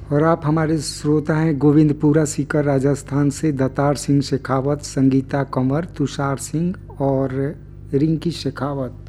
और आप हमारे श्रोता हैं गोविंदपुरा सीकर राजस्थान से, दतार सिंह शेखावत, संगीता कंवर, तुषार सिंह और रिंकी शेखावत।